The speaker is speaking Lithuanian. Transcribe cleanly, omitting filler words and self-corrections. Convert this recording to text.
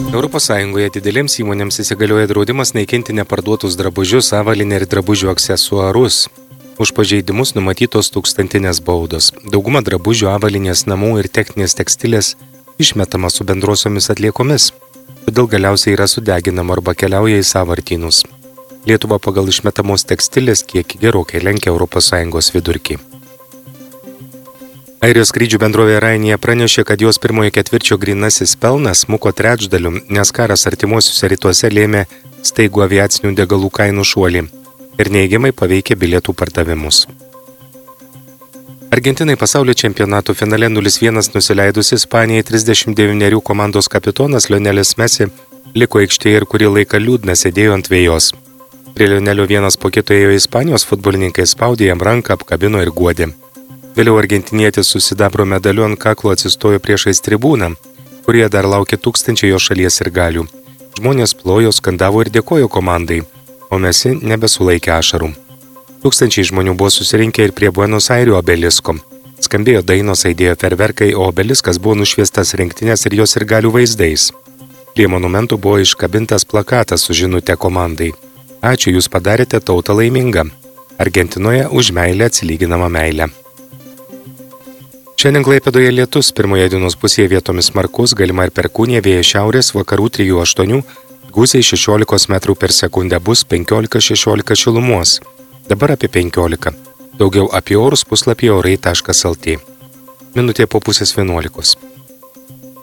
Europos Sąjungoje didelėms įmonėms įsigalioja draudimas naikinti neparduotus drabužius, avalynę ir drabužių aksesuarus. Už pažeidimus numatytos tūkstantinės baudos. Dauguma drabužių, avalynės, namų ir techninės tekstilės išmetama su bendrosiomis atliekomis, todėl galiausiai yra sudeginama arba keliauja į sąvartynus. Lietuva pagal išmetamos tekstilės kiekį gerokai lenkia ES vidurkį. Airijos skrydžių bendrovė Ryanair pranešė, kad jos pirmojo ketvirčio grynasis pelnas smuko trečdaliu, nes karas artimuosiuose rytuose lėmė staigų aviacinių degalų kainų šuolį ir neigiamai paveikė bilietų pardavimus. Argentinai pasaulio čempionato finale 0-1 nusileidusi Ispanijai 39 komandos kapitonas Lionelis Messi liko aikštėje ir kurį laiką liūdna sėdėjo ant vėjos. Prie Lionelio vienas po kito ėjo Ispanijos futbolininkai, spaudė jam ranką, apkabino ir guodė. Vėliau argentinietis su sidabro medaliu ant kaklo atsistojo priešais tribūną, kurie dar laukė tūkstančiai jo šalies sirgalių. Žmonės plojo, skandavo ir dėkojo komandai, o Messi nebesulaikė ašarų. Tūkstančiai žmonių buvo susirinkę ir prie Buenos Airių obelisko. Skambėjo dainos, aidėjo fejerverkai, o obeliskas buvo nušviestas rinktinės ir jos sirgalių vaizdais. Prie monumentų buvo iškabintas plakatas su žinute komandai. Ačiū, jūs padarėte tautą laimingą. Argentinoje už meilę atsilyginama meilė. Šiandien Klaipėdoje lietus, pirmoje dienos pusėje vietomis smarkus, galima ir perkūnija, vėjas šiaurės, vakarų 3-8, gūsiai 16 metrų per sekundę, bus 15-16 šilumos. Dabar apie 15. Daugiau apie orus puslapyje orai.lt. Minutė po 10:11.